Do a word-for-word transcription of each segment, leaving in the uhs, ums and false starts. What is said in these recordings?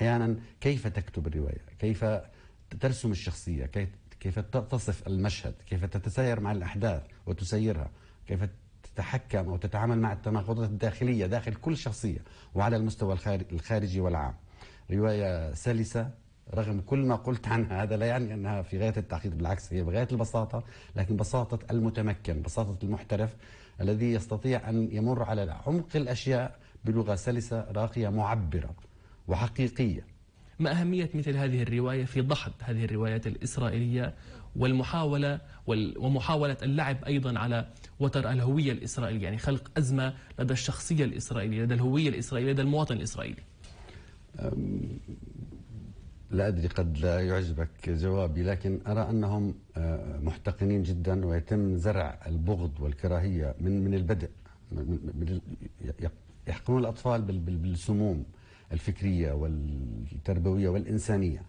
أحيانا كيف تكتب الرواية، كيف ترسم الشخصية، كيف تصف المشهد، كيف تتساير مع الأحداث وتسيرها، كيف تتحكم أو تتعامل مع التناقضات الداخلية داخل كل شخصية وعلى المستوى الخارجي والعام. رواية سلسة رغم كل ما قلت عنها، هذا لا يعني أنها في غاية التعقيد، بالعكس هي بغاية البساطة، لكن بساطة المتمكن، بساطة المحترف الذي يستطيع أن يمر على عمق الأشياء بلغة سلسة راقية معبرة وحقيقية. ما أهمية مثل هذه الرواية في دحض هذه الروايات الإسرائيلية والمحاولة ومحاولة اللعب أيضا على وتر الهوية الإسرائيلية، يعني خلق أزمة لدى الشخصية الإسرائيلية، لدى الهوية الإسرائيلية، لدى المواطن الإسرائيلي؟ لا أدري، قد لا يعجبك جوابي، لكن أرى أنهم محتقنين جدا، ويتم زرع البغض والكراهية من من البدء. يحقنون الأطفال بالسموم الفكرية والتربوية والإنسانية،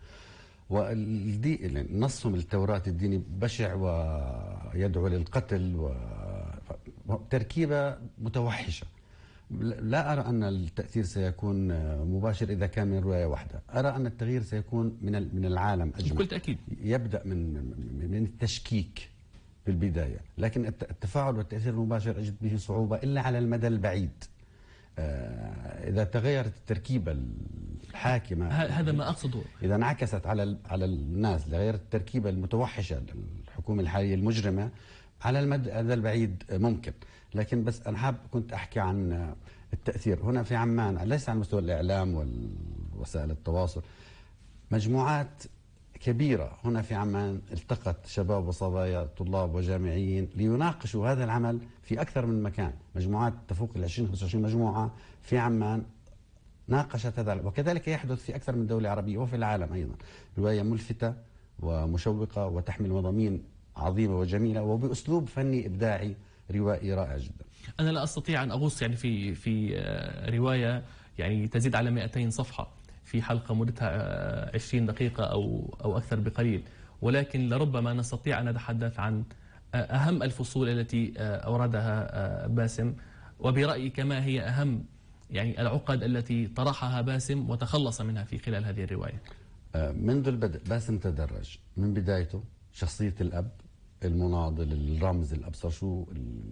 ونصهم التوراة الديني بشع ويدعو للقتل وتركيبة متوحشة. لا أرى أن التأثير سيكون مباشر إذا كان من رواية واحدة، أرى أن التغيير سيكون من من العالم أجمع بكل تأكيد. يبدأ من من التشكيك في البداية، لكن التفاعل والتأثير المباشر أجد به صعوبة إلا على المدى البعيد. إذا تغيرت التركيبة الحاكمة، هذا ما أقصده، إذا انعكست على على الناس، لغيرت التركيبة المتوحشة للحكومة الحالية المجرمة، على المدى البعيد ممكن. لكن بس أنا حاب كنت أحكي عن التأثير هنا في عمان، ليس على مستوى الإعلام ووسائل التواصل. مجموعات كبيرة هنا في عمان التقت شباب وصبايا طلاب وجامعيين ليناقشوا هذا العمل في أكثر من مكان. مجموعات تفوق ال عشرين خمسة وعشرين مجموعة في عمان ناقشت هذا، وكذلك يحدث في أكثر من دولة عربية وفي العالم أيضا. رواية ملفتة ومشوقة وتحمل مضامين عظيمة وجميلة وبأسلوب فني إبداعي روائي رائع جدا. أنا لا أستطيع أن أغوص يعني في في رواية يعني تزيد على مئتين صفحة في حلقة مدتها عشرين دقيقة أو أو أكثر بقليل، ولكن لربما نستطيع أن نتحدث عن أهم الفصول التي أوردها باسم، وبرأيك ما هي أهم يعني العقد التي طرحها باسم وتخلص منها في خلال هذه الرواية؟ منذ البدء باسم تدرج من بدايته، شخصية الأب المناضل، الرمز، الأبصر شو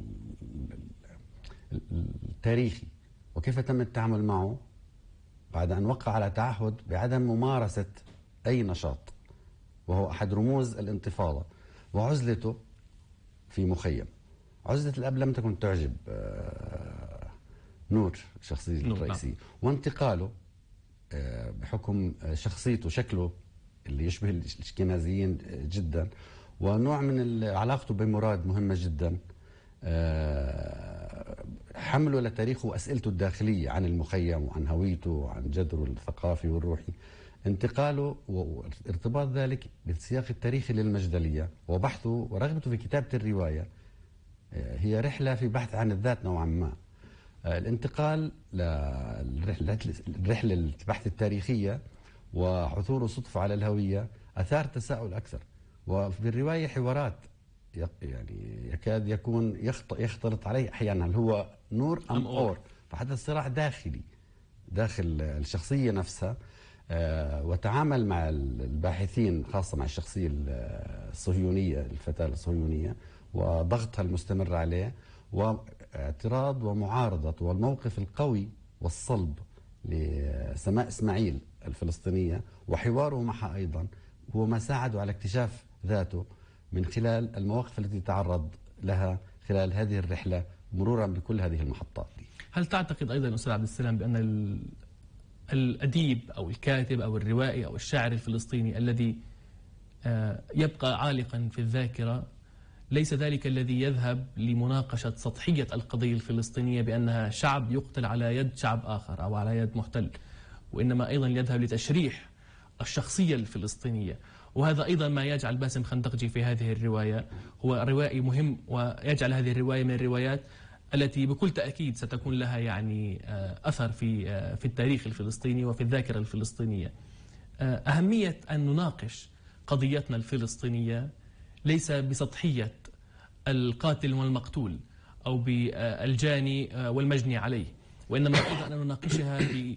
التاريخي، وكيف تم التعامل معه بعد أن وقع على تعهد بعدم ممارسة أي نشاط، وهو أحد رموز الانتفاضة، وعزلته في مخيم. عزلة الأب لم تكن تعجب نور شخصية الرئيسية، وانتقاله بحكم شخصيته، شكله اللي يشبه الاشكنازيين جدا، ونوع من علاقته بمراد مهمة جدا، حمله لتاريخه وأسئلته الداخلية عن المخيم وعن هويته وعن جذره الثقافي والروحي، انتقاله وارتباط ذلك بالسياق التاريخي للمجدلية وبحثه ورغبته في كتابة الرواية. هي رحلة في بحث عن الذات نوعا ما. الانتقال للرحلة البحث التاريخية وعثوره صدفة على الهوية أثار تساؤل أكثر، وفي الرواية حوارات يعني يكاد يكون يختلط عليه أحيانا هل هو نور أم أور، فحدث صراع داخلي داخل الشخصية نفسها. آه وتعامل مع الباحثين، خاصة مع الشخصية الصهيونية، الفتاة الصهيونية، وضغطها المستمر عليه، واعتراض ومعارضة والموقف القوي والصلب لسماء إسماعيل الفلسطينية وحواره معها أيضا، هو ما ساعده على اكتشاف ذاته من خلال المواقف التي تعرض لها خلال هذه الرحلة مرورا بكل هذه المحطات دي. هل تعتقد أيضا أستاذ عبد السلام بأن الأديب أو الكاتب أو الروائي أو الشاعر الفلسطيني الذي يبقى عالقا في الذاكرة ليس ذلك الذي يذهب لمناقشة سطحية القضية الفلسطينية بأنها شعب يقتل على يد شعب آخر أو على يد محتل، وإنما أيضا يذهب لتشريح الشخصية الفلسطينية؟ وهذا أيضا ما يجعل باسم خندقجي في هذه الرواية هو روائي مهم، ويجعل هذه الرواية من الروايات التي بكل تأكيد ستكون لها يعني أثر في في التاريخ الفلسطيني وفي الذاكرة الفلسطينية. أهمية أن نناقش قضيتنا الفلسطينية ليس بسطحية القاتل والمقتول أو بالجاني والمجني عليه، وإنما أيضا أن نناقشها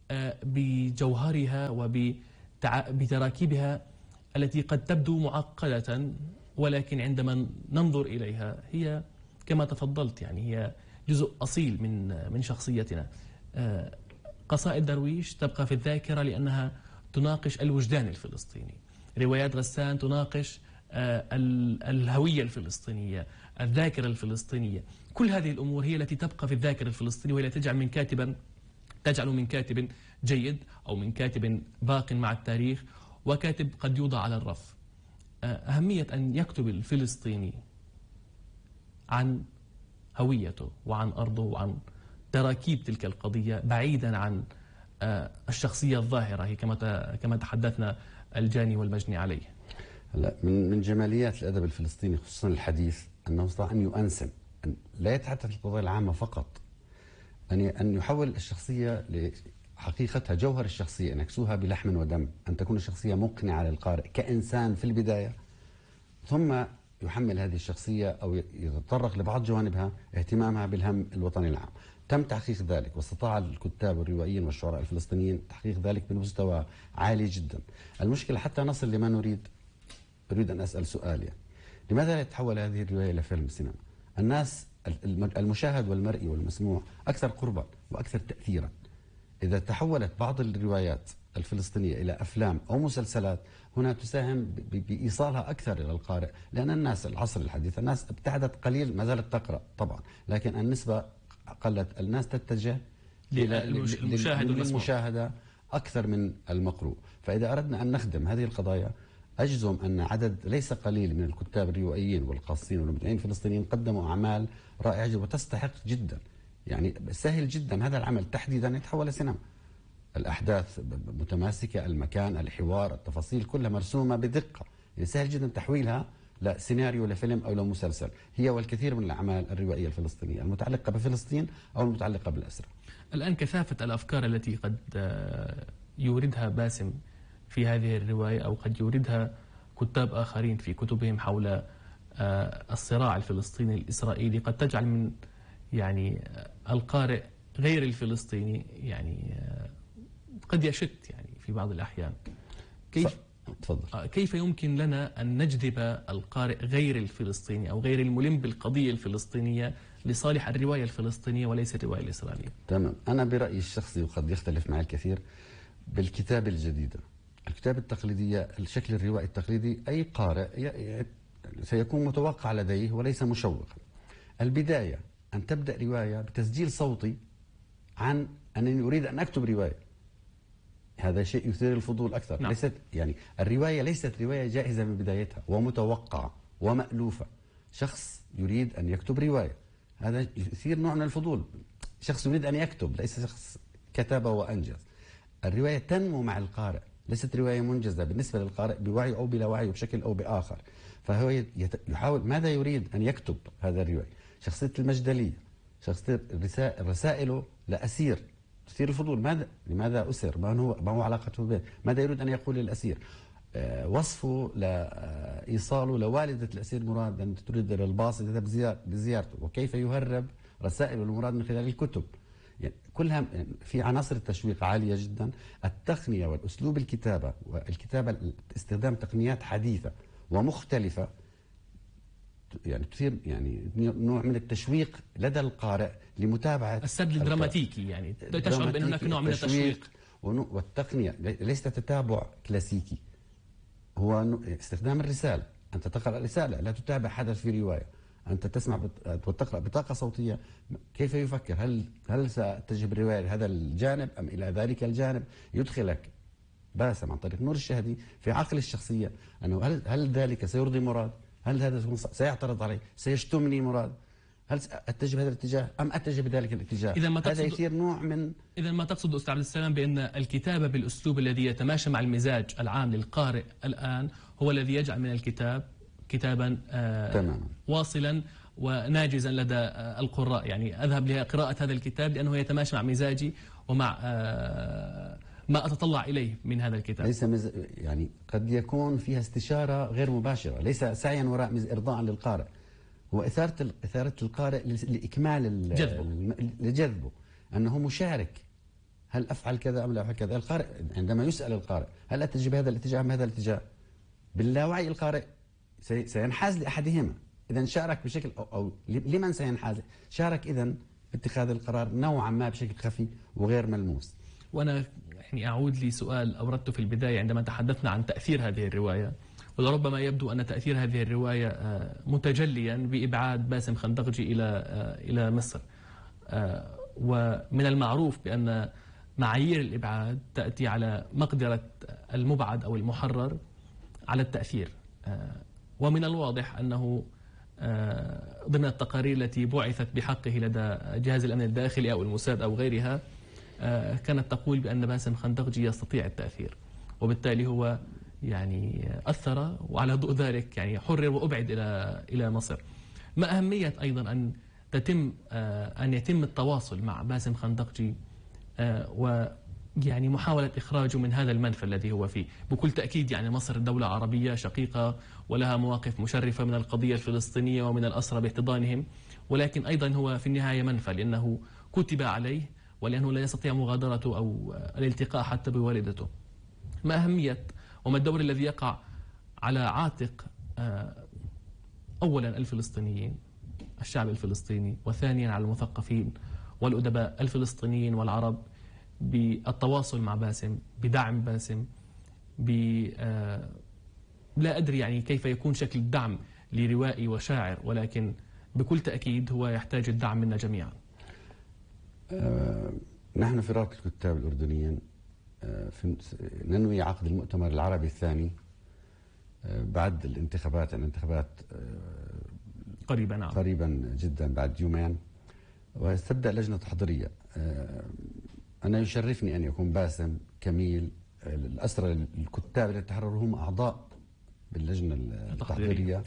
بجوهرها وبتراكيبها التي قد تبدو معقدة، ولكن عندما ننظر إليها هي كما تفضلت، يعني هي جزء أصيل من من شخصيتنا. قصائد درويش تبقى في الذاكرة لأنها تناقش الوجدان الفلسطيني. روايات غسان تناقش الهوية الفلسطينية، الذاكرة الفلسطينية. كل هذه الأمور هي التي تبقى في الذاكرة الفلسطينية، وهي التي تجعل من كاتبا تجعل من كاتب جيد أو من كاتب باق مع التاريخ وكاتب قد يوضع على الرف. أهمية أن يكتب الفلسطيني عن هويته وعن أرضه وعن تراكيب تلك القضية بعيدا عن الشخصية الظاهرة، هي كما كما تحدثنا الجاني والمجني عليه. هلا من من جماليات الأدب الفلسطيني خصوصا الحديث أنه استطاع أن يؤنسن، أن لا يتحدث القضايا العامة فقط، أن أن يحول الشخصية لحقيقتها، جوهر الشخصية، أن يكسوها بلحم ودم، أن تكون الشخصية مقنعة للقارئ كإنسان في البداية، ثم يحمل هذه الشخصية أو يتطرق لبعض جوانبها اهتمامها بالهم الوطني العام. تم تحقيق ذلك، واستطاع الكتاب والروائيين والشعراء الفلسطينيين تحقيق ذلك بمستوى عالي جدا. المشكلة حتى نصل لما نريد، أريد أن أسأل سؤال يعني لماذا لا تتحول هذه الرواية إلى فيلم سينما؟ الناس المشاهد والمرئي والمسموع أكثر قربا وأكثر تأثيرا. إذا تحولت بعض الروايات الفلسطينية إلى أفلام أو مسلسلات، هنا تساهم بإيصالها أكثر إلى القارئ، لأن الناس العصر الحديث الناس ابتعدت قليل، ما زالت تقرأ طبعا، لكن النسبة قلت، الناس تتجه للمشاهدة أكثر من المقروء. فإذا أردنا أن نخدم هذه القضايا، أجزم أن عدد ليس قليل من الكتاب الروائيين والقاصين والمبدعين الفلسطينيين قدموا أعمال رائعة وتستحق جدا. يعني سهل جدا هذا العمل تحديدا يتحول سينما. الأحداث متماسكة، المكان، الحوار، التفاصيل كلها مرسومة بدقة، يعني سهل جدا تحويلها لسيناريو لفيلم أو لمسلسل، هي والكثير من الأعمال الروائية الفلسطينية المتعلقة بفلسطين أو المتعلقة بالأسرة. الآن كثافة الأفكار التي قد يوردها باسم في هذه الرواية أو قد يوردها كتاب آخرين في كتبهم حول الصراع الفلسطيني الإسرائيلي قد تجعل من يعني القارئ غير الفلسطيني يعني قد يشت يعني في بعض الأحيان. كيف تفضل. كيف يمكن لنا أن نجذب القارئ غير الفلسطيني أو غير الملم بالقضية الفلسطينية لصالح الرواية الفلسطينية وليس الرواية الإسرائيلية؟ تمام. أنا برأيي الشخصي وقد يختلف معي الكثير، بالكتابة الجديدة، الكتابة التقليدية، الشكل الروائي التقليدي، أي قارئ سيكون متوقع لديه وليس مشوقا. البداية أن تبدأ رواية بتسجيل صوتي عن أنني أريد أن أكتب رواية، هذا شيء يثير الفضول أكثر. نعم. ليست يعني الرواية ليست رواية جاهزة من بدايتها ومتوقعة ومألوفة. شخص يريد أن يكتب رواية، هذا يثير نوع من الفضول. شخص يريد أن يكتب، ليس شخص كتب وأنجز. الرواية تنمو مع القارئ، ليست رواية منجزة بالنسبة للقارئ بوعي أو بلا وعي بشكل أو بآخر. فهو يحاول ماذا يريد أن يكتب هذا الرواية. شخصية المجدلية، شخصية رسائله لأسير تثير الفضول. ماذا لماذا أسر؟ ما هو ما هو علاقته به؟ ماذا يريد أن يقول للأسير؟ أه وصفه لإيصاله لوالدة الأسير مراد أن تريد للباص تذهب بزيارته، وكيف يهرب رسائل المراد من خلال الكتب. يعني كلها في عناصر التشويق عالية جدا. التقنية والأسلوب الكتابة والكتابة استخدام تقنيات حديثة ومختلفة يعني تثير يعني نوع من التشويق لدى القارئ لمتابعة السرد الدراماتيكي. يعني تشعر بأن هناك نوع من التشويق والتقنية ليس تتابع كلاسيكي، هو استخدام الرسالة. أنت تقرأ رسالة، لا تتابع حدث في رواية. أنت تسمع وتقرأ بطاقة صوتية. كيف يفكر؟ هل هل سأتجه بالرواية لهذا الجانب أم إلى ذلك الجانب؟ يدخلك باسم عن طريق نور الشهدي في عقل الشخصية أنه هل هل ذلك سيرضي مراد؟ هل هذا سيعترض عليه؟ سيشتمني مراد؟ هل أتجه بهذا الاتجاه أم أتجه بذلك الاتجاه؟ إذا ما هذا يثير نوع من إذا ما تقصد أستاذ عبد السلام بأن الكتابة بالأسلوب الذي يتماشى مع المزاج العام للقارئ الآن هو الذي يجعل من الكتاب كتابا آه تماما واصلا وناجزا لدى آه القراء. يعني أذهب لقراءة هذا الكتاب لأنه يتماشى مع مزاجي ومع آه ما أتطلع إليه من هذا الكتاب. ليس مز... يعني قد يكون فيها استشارة غير مباشرة، ليس سعيا وراء مز... إرضاء للقارئ، هو إثارة إثارة القارئ لإكمال ال... جذبه لجذبه، أنه مشارك هل أفعل كذا أم لا أفعل كذا؟ القارئ عندما يسأل القارئ هل أتجه بهذا الاتجاه أم هذا الاتجاه؟ باللاوعي القارئ سينحاز لأحدهما. إذا شارك بشكل أو, أو لمن سينحاز؟ شارك إذا في اتخاذ القرار نوعا ما بشكل خفي وغير ملموس. وأنا يعني أعود لسؤال أوردته في البداية عندما تحدثنا عن تأثير هذه الرواية، ولربما يبدو أن تأثير هذه الرواية متجليا بإبعاد باسم خندقجي إلى إلى مصر. ومن المعروف بأن معايير الإبعاد تأتي على مقدرة المبعد أو المحرر على التأثير، ومن الواضح أنه ضمن التقارير التي بعثت بحقه لدى جهاز الأمن الداخلي أو الموساد أو غيرها كانت تقول بأن باسم خندقجي يستطيع التأثير، وبالتالي هو يعني أثر، وعلى ضوء ذلك يعني حرر وأبعد إلى إلى مصر. ما أهمية أيضا أن تتم أن يتم التواصل مع باسم خندقجي ويعني محاولة إخراجه من هذا المنفى الذي هو فيه؟ بكل تأكيد يعني مصر دولة عربية شقيقة ولها مواقف مشرفة من القضية الفلسطينية ومن الأسرى باحتضانهم، ولكن أيضا هو في النهاية منفى لأنه كتب عليه ولأنه لا يستطيع مغادرته أو الالتقاء حتى بوالدته. ما أهمية وما الدور الذي يقع على عاتق أولا الفلسطينيين الشعب الفلسطيني، وثانيا على المثقفين والأدباء الفلسطينيين والعرب بالتواصل مع باسم، بدعم باسم، ب لا أدري يعني كيف يكون شكل الدعم لروائي وشاعر، ولكن بكل تأكيد هو يحتاج الدعم منا جميعا. أه نحن في رابطة الكتاب الأردنيين أه ننوي عقد المؤتمر العربي الثاني أه بعد الانتخابات الانتخابات قريبا نعم. قريبا جدا بعد يومين، وستبدأ لجنة تحضيرية. أنا يشرفني أن يكون باسم كميل الأسرى الكتاب الذين تحرروا هم أعضاء باللجنة التحضيرية،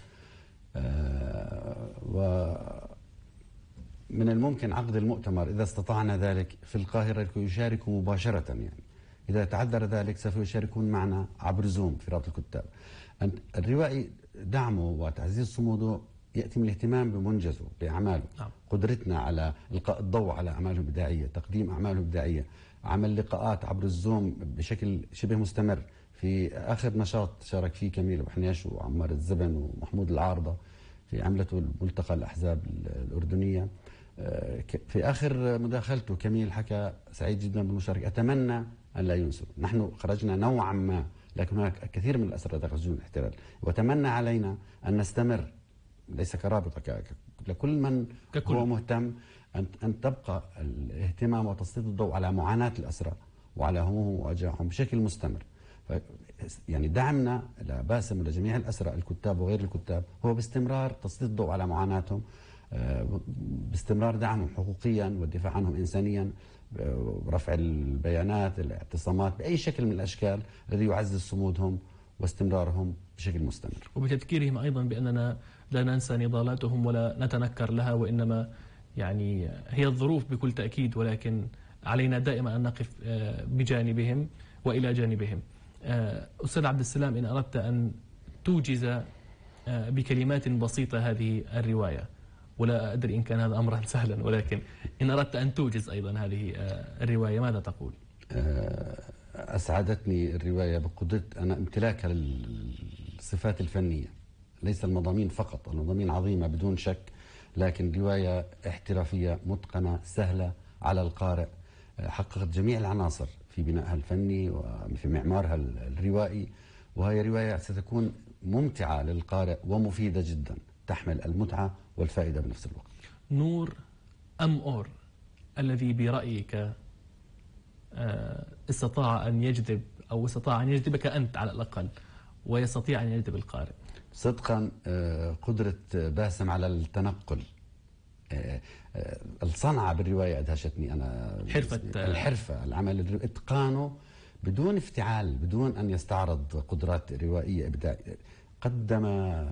ومن الممكن عقد المؤتمر إذا استطعنا ذلك في القاهرة لكي يشاركوا مباشرة. يعني إذا تعذر ذلك سوف يشاركون معنا عبر زوم في رابطة الكتاب. الروائي دعمه وتعزيز صموده يأتي من الاهتمام بمنجزه بأعماله، نعم. قدرتنا على إلقاء الضوء على أعماله الإبداعية، تقديم أعماله الإبداعية، عمل لقاءات عبر الزوم بشكل شبه مستمر. في آخر نشاط شارك فيه كميل أبو حنيش وعمار الزبن ومحمود العارضة في عملته ملتقى الأحزاب الأردنية. في آخر مداخلته كميل حكى سعيد جدا بالمشاركة، أتمنى أن لا ينسوا، نحن خرجنا نوعا ما لكن هناك كثير من الأسرى داخل سجون الاحتلال، وأتمنى علينا أن نستمر ليس كرابطة لكل من ككل. هو مهتم أن أن تبقى الاهتمام وتسليط الضوء على معاناة الأسرى وعلى همومهم وأوجاعهم بشكل مستمر. يعني دعمنا لباسم ولجميع الأسرى الكتاب وغير الكتاب هو باستمرار تسليط الضوء على معاناتهم، باستمرار دعمهم حقوقيا والدفاع عنهم إنسانيا، رفع البيانات، الاعتصامات بأي شكل من الأشكال الذي يعزز صمودهم واستمرارهم بشكل مستمر، وبتذكيرهم أيضا بأننا لا ننسى نضالاتهم ولا نتنكر لها، وإنما يعني هي الظروف بكل تأكيد، ولكن علينا دائما أن نقف بجانبهم وإلى جانبهم. أستاذ عبد السلام، إن أردت أن توجز بكلمات بسيطة هذه الرواية، ولا أدري إن كان هذا أمرا سهلا، ولكن إن أردت أن توجز أيضا هذه الرواية ماذا تقول؟ أسعدتني الرواية بقدرة أنا امتلاكها للصفات الفنية، ليس المضامين فقط، المضامين عظيمة بدون شك، لكن رواية احترافية متقنة سهلة على القارئ، حققت جميع العناصر في بنائها الفني وفي معمارها الروائي، وهي رواية ستكون ممتعة للقارئ ومفيدة جدا، تحمل المتعة والفائدة بنفس الوقت. نور أم أور الذي برأيك استطاع أن يجذب أو استطاع أن يجذبك أنت على الأقل ويستطيع أن يجذب القارئ؟ صدقا قدرة باسم على التنقل، الصنعة بالرواية أدهشتني أنا، حرفة الحرفة، العمل، إتقانه بدون افتعال، بدون أن يستعرض قدرات روائية إبداعية، قدم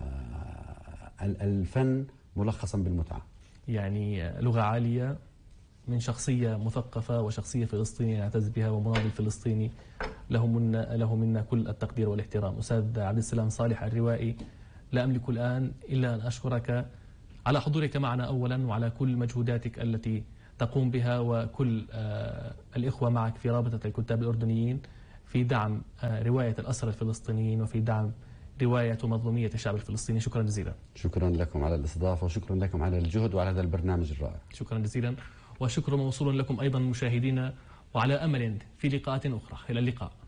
الفن ملخصا بالمتعة. يعني لغة عالية من شخصية مثقفة وشخصية فلسطينية نعتز بها ومناضل فلسطيني، له منا له منا كل التقدير والاحترام. أستاذ عبد السلام صالح الروائي، لا أملك الآن إلا أن أشكرك على حضورك معنا أولا، وعلى كل مجهوداتك التي تقوم بها وكل الإخوة معك في رابطة الكتاب الأردنيين في دعم رواية الأسرى الفلسطينيين وفي دعم رواية ومظلومية الشعب الفلسطيني. شكرا جزيلا. شكرا لكم على الاستضافة، وشكرا لكم على الجهد وعلى هذا البرنامج الرائع. شكرا جزيلا، وشكر موصول لكم أيضا مشاهدينا، وعلى أمل في لقاءات أخرى. إلى اللقاء.